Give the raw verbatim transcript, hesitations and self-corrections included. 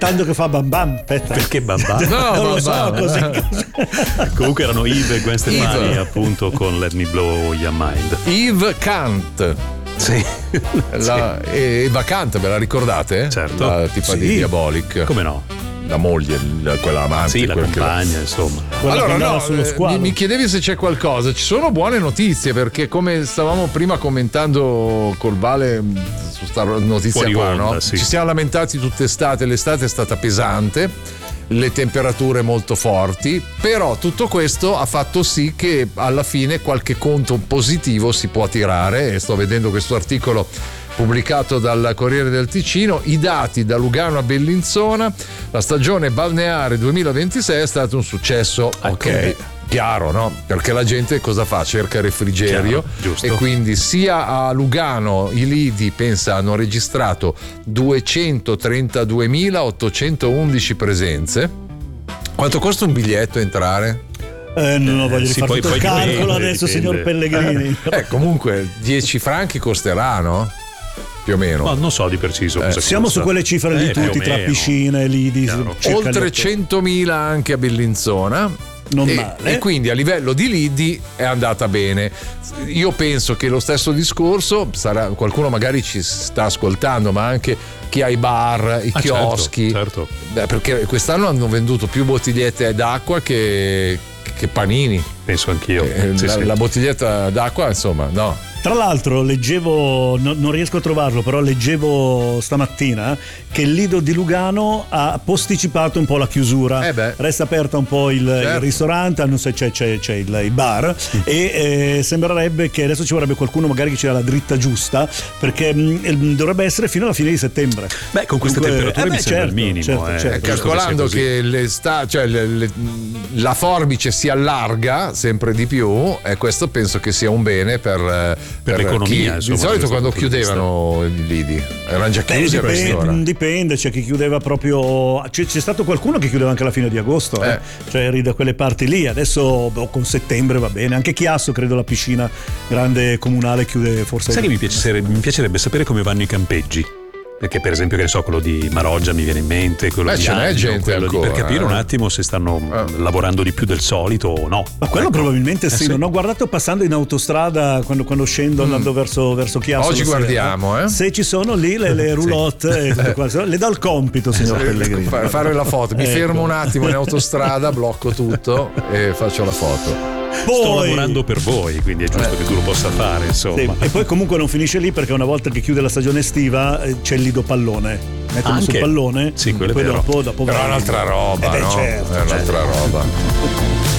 tanto che fa bam bam. Aspetta. Perché bam bam? No, non lo so, bam, così, eh. così. Comunque erano Yves e Gwen Stefani, Yves. appunto, con Let Me Blow Your Mind. Yves Kant. Sì. La, Sì. e Vacant, ve la ricordate? Certo. La tipa Sì. di Diabolic. Come no? La moglie, la- quella amante. Sì, la quel che- compagna, insomma. Quella che Allora, andava no, sullo eh, squalo. mi, mi chiedevi se c'è qualcosa. Ci sono buone notizie, perché come stavamo prima commentando col Vale mh, su sta notizia Fuori qua, onda, no? sì. Ci siamo lamentati tutta estate, l'estate è stata pesante, le temperature molto forti, però tutto questo ha fatto sì che alla fine qualche conto positivo si può tirare, e sto vedendo questo articolo pubblicato dal Corriere del Ticino. I dati da Lugano a Bellinzona: la stagione balneare duemilaventisei è stato un successo. Ok, Ecco. chiaro, no? Perché la gente cosa fa? Cerca refrigerio. Chiaro, giusto. E quindi sia a Lugano i lidi, pensa, hanno registrato duecentotrentaduemilaottocentoundici presenze. Quanto costa un biglietto entrare? Eh, non ho voglia di sì, fare poi- tutto il poi calcolo dipende, adesso, dipende. signor Pellegrini. Eh, comunque dieci franchi costeranno, più o meno. Ma non so di preciso. cosa Siamo costa. su quelle cifre lì Eh, più o tutti, tra meno. piscine, lidi, Chiaro. circa gli Oltre otto. centomila anche a Bellinzona. Non e, male. e quindi a livello di lidi è andata bene. Io penso che lo stesso discorso sarà, qualcuno magari ci sta ascoltando, ma anche chi ha i bar, i Ah, chioschi, certo, certo. Beh, perché quest'anno hanno venduto più bottigliette d'acqua che, che panini. Penso anch'io. Eh, Sì, la, sì. la bottiglietta d'acqua, insomma, no. Tra l'altro leggevo, no- non riesco a trovarlo, però leggevo stamattina che il Lido di Lugano ha posticipato un po' la chiusura. Eh beh. Resta aperta un po' il, Certo. il ristorante, non so, c'è, c'è, c'è il, il bar e eh, sembrerebbe che adesso ci vorrebbe qualcuno magari che ci dà la dritta giusta, perché mh, dovrebbe essere fino alla fine di settembre. Beh, con queste Dunque, temperature eh beh, mi sembra certo, il minimo. certo, eh. certo. È giusto Calcolando sia così. che l'esta- cioè, le- le- la forbice si allarga sempre di più, e questo penso che sia un bene per, per l'economia, chi- insomma, di solito da quando questo punto di chiudevano i lidi erano già Beh, chiusi a quest'ora. dipende, dipende, c'è chi chiudeva proprio. C'è, c'è stato qualcuno che chiudeva anche alla fine di agosto, eh. Eh. Cioè eri da quelle parti lì. Adesso boh, con settembre va bene. Anche Chiasso, credo, la piscina grande comunale chiude forse. Sai che mi piacerebbe, mi piacerebbe sapere come vanno i campeggi? Perché per esempio, che ne so, quello di Maroggia mi viene in mente, quello Eh, di ce n'è Agno, gente quello di- ancora, per capire eh. un attimo se stanno Eh. lavorando di più del solito o no. Ma quello Ecco. probabilmente sì. Eh, Non ho guardato passando in autostrada quando, quando scendo andando verso, verso Chiasso. Oggi la sera. guardiamo, eh. Se ci sono lì le, le roulotte, e tutto qua. Le do il compito, signor Pellegrini. Fa- fare la foto, mi Ecco. fermo un attimo in autostrada, blocco tutto e faccio la foto. Sto Poi- lavorando per voi, quindi è giusto che tu lo possa fare, insomma. Sì, e poi comunque non finisce lì, perché una volta che chiude la stagione estiva eh, c'è il Lido Pallone. Mettono Anche? sul pallone, Sì, quello è poi vero. dopo, dopo Però è vai- un'altra roba, Eh beh, no? certo, è un'altra roba.